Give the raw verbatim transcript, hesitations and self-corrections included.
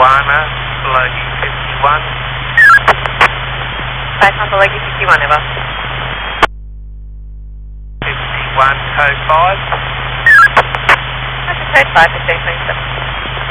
Moana, Logie fifty-one. Five Papa Logie fifty-one, ever. fifty-one, code five. That's a code five, fifteen twenty-seven.